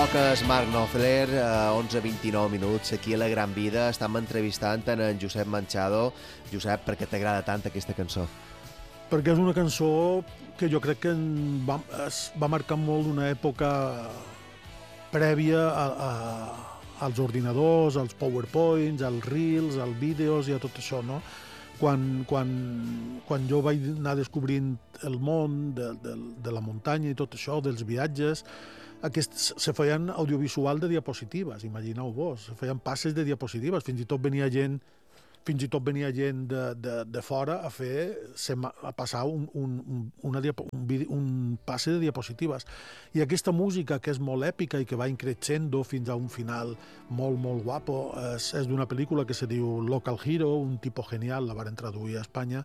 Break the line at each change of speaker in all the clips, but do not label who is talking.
És Marc Knopfler, 11:29 minuts, aquí a La Gran Vida. Estem entrevistant en Josep Manchado. Josep, per què t'agrada tant aquesta cançó?
Perquè és una cançó que jo crec que va marcar molt una època prèvia als ordinadors, als PowerPoints, als Reels, als vídeos i a tot això, no? Quan jo vaig anar descobrint el món de la muntanya i tot això, dels viatges, se feien audiovisual de diapositives, imagineu-vos, se feien passes de diapositives, fins i tot venia gent de fora a passar un passe de diapositives. I aquesta música, que és molt èpica i que va increixendo fins a un final molt, molt guapo, és d'una pel·lícula que se diu Local Hero, un tipus genial, la van traduir a Espanya,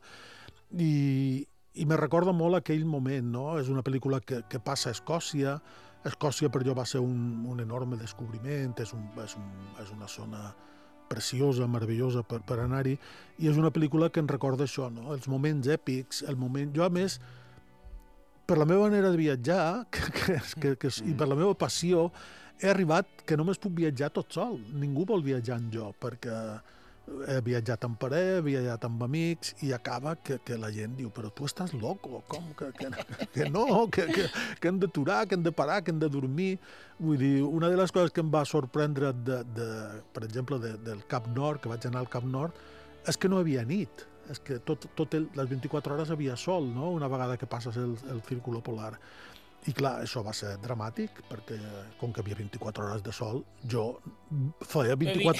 i me recorda molt aquell moment, no? És una pel·lícula que passa a Escòcia. Escòcia per jo va ser un enorme descobriment, és una zona preciosa, meravellosa per anar-hi, i és una pel·lícula que ens recorda això, no? Els moments èpics, Jo, a més, per la meva manera de viatjar i per la meva passió, he arribat que només puc viatjar tot sol. Ningú vol viatjar amb jo, perquè he viatjat amb parella, he viatjat amb amics, i acaba que la gent diu, però tu estàs loco, com que no, que hem d'aturar, que hem de parar, que hem de dormir. Vull dir, una de les coses que em va sorprendre, per exemple, del Cap Nord, que vaig anar al Cap Nord, és que no hi havia nit, és que les 24 hores havia sol, no?, una vegada que passes el círculo polar. I clar, això va ser dramàtic, perquè com que hi havia 24 hores de sol, jo feia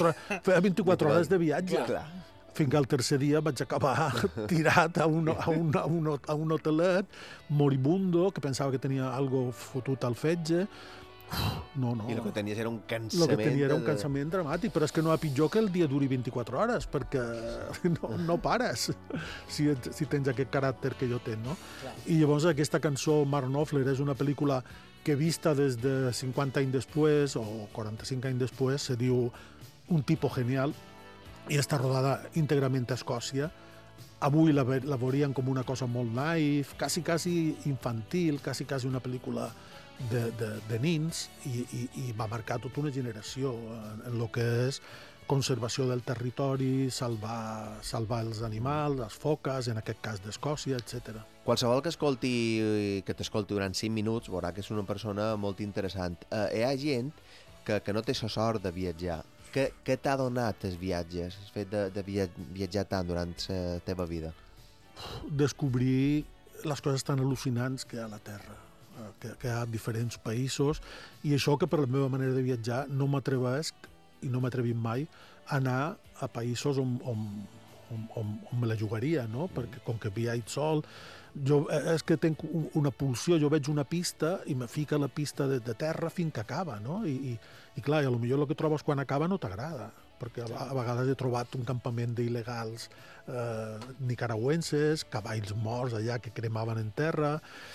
24 hores de viatge. Fins que el tercer dia vaig acabar tirat a un hotelet moribundo, que pensava que tenia algo fotut al fetge. No.
I el que tenies era un cansament...
El que tenia era un cansament dramàtic, però és que no hi ha pitjor que el dia duri 24 hores, perquè no pares si tens aquest caràcter que jo tenc, no? Clar. I llavors aquesta cançó, Mark Knopfler, és una pel·lícula que vista des de 50 anys després, o 45 anys després, se diu Un tipo genial, i està rodada íntegrament a Escòcia. Avui la veurien com una cosa molt naïf, quasi infantil, quasi una pel·lícula de nins, i va marcar tota una generació en el que és conservació del territori, salvar els animals, les foques, en aquest cas d'Escòcia, etc.
Qualsevol que t'escolti durant 5 minuts veurà que és una persona molt interessant. Hi ha gent que no té la sort de viatjar. Què t'ha donat els viatges, el fet de viatjar tant durant la teva vida?
Descobrir les coses tan al·lucinants que hi ha a la Terra, que hi ha diferents països, i això que per la meva manera de viatjar no m'atreveix, i no m'he atrevit mai, a anar a països on me la jugaria, no? Perquè com que viatge sol, és que tinc una pulsió, jo veig una pista i me fica la pista de terra fins que acaba, no? I clar, i potser el que trobes quan acaba no t'agrada, perquè a vegades he trobat un campament d'il·legals nicaragüenses, cavalls morts allà que cremaven en terra.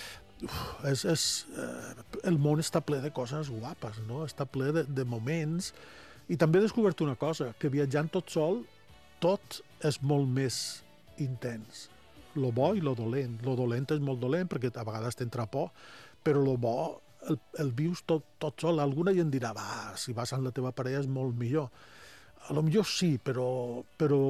El món està ple de coses guapes, no? Està ple de moments. I també he descobert una cosa, que viatjant tot sol, tot és molt més intens. Lo bo i lo dolent. Lo dolent és molt dolent perquè a vegades t'entra por, però lo bo el vius tot sol. Alguna gent dirà, si vas amb la teva parella és molt millor. A lo millor sí, però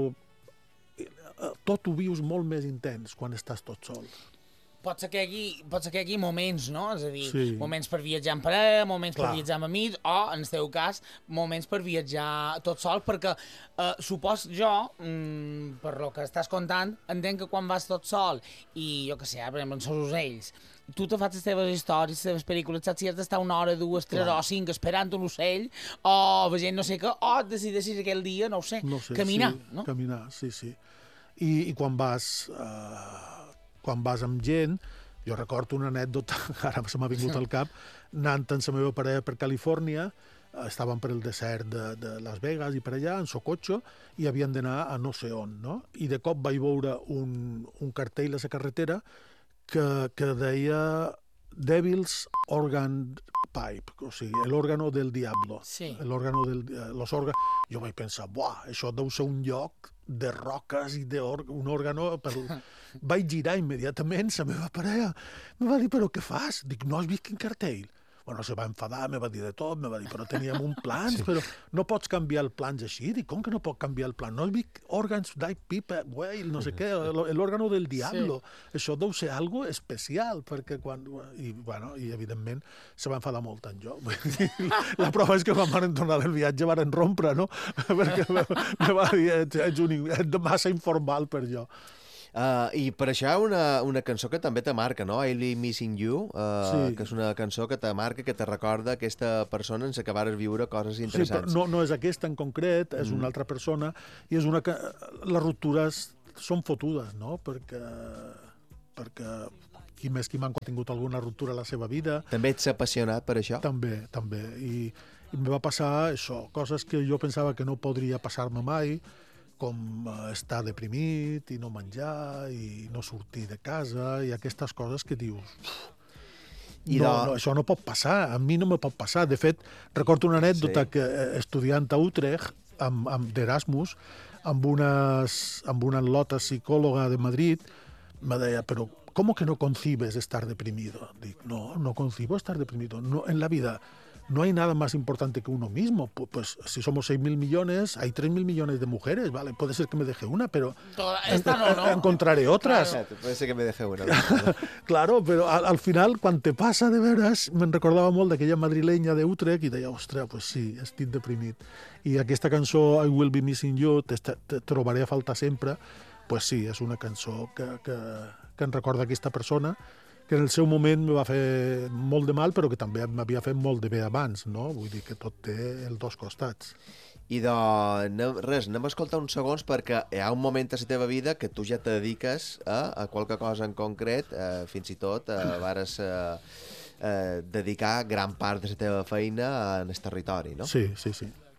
tot ho vius molt més intens quan estàs tot sol.
Pot ser que hi hagi moments, no? És a dir, sí. Moments per viatjar amb parella, moments per viatjar amb amics, o, en el teu cas, moments per viatjar tot sol, perquè supos jo, per lo que estàs contant, entenc que quan vas tot sol, i jo què sé, per exemple, en els ocells, tu te fas les teves històries, les teves pel·lícules, saps si has d'estar 1 hora, 2, 3 o 5 esperant un ocell, o veient no sé què, o decideixis aquell dia, no ho sé, caminar,
sí,
no?
Caminar, sí. I quan vas amb gent, jo recordo una anècdota, ara se m'ha vingut al cap, anant amb la meva parella per Califòrnia, estàvem per el desert de Las Vegas i per allà, en el cotxe, i havien d'anar a no sé on, no? I de cop vaig veure un cartell a la carretera que deia Devil's Organ Pipe, o sigui, l'òrgano del diablo.
Sí.
Jo vaig pensar, això deu ser un lloc de roques i un òrgano... Vaig girar immediatament, la meva parella me va dir, però què fas? Dic, no has vist quin cartell? Bueno, se va enfadar, me va dir de tot, me va dir, però teníem un plans, sí. Però no pots canviar el plans així. Dic, com que no pot canviar el plan? No he vist organs like people, whale, no sé què, l'òrgano del diablo. Sí. Això deu ser algo especial, perquè quan... I evidentment se va enfadar molt en jo. La prova és que quan van tornar del viatge van rompre, no? Perquè me va dir, ets massa informal per jo.
I per això una cançó que també te marca, no? I'll Be Missing You, sí. Que és una cançó que te marca, que te recorda aquesta persona en la que vares viure coses interessants.
Sí, però no és aquesta en concret, és una altra persona, i és una que... Les ruptures són fotudes, no? Perquè qui més qui m'ha tingut alguna ruptura a la seva vida...
També ets apassionat per això?
També. I em va passar això, coses que jo pensava que no podria passar-me mai, com estar deprimit i no menjar i no sortir de casa i aquestes coses que dius... No, això no pot passar, a mi no me pot passar. De fet, recordo una anècdota que estudiant a Utrecht, d'Erasmus, amb una lota psicòloga de Madrid, me deia, però ¿cómo que no concibes estar deprimido? Dic, no concibo estar deprimido. No, en la vida no hay nada más importante que uno mismo. Pues si somos 6.000 millones, hay 3.000 millones de mujeres, ¿vale? Puede ser que me deje una, pero encontraré otras.
Claro, puede ser que me deje una.
Claro, pero al final, quan te passa de veres, me'n recordava molt d'aquella madrilenya d'Utrecht i deia, ostres, pues sí, estic deprimit. I aquesta cançó, I Will Be Missing You, te trobaré a faltar sempre, pues sí, és una cançó que em recorda aquesta persona, que en el seu moment me va fer molt de mal, però que també m'havia fet molt de bé abans, no? Vull dir que tot té els dos costats.
I anem a escoltar uns segons perquè hi ha un moment a la teva vida que tu ja te dediques a qualque cosa en concret, fins i tot vares dedicar gran part de la teva feina en el territori, no?
Sí.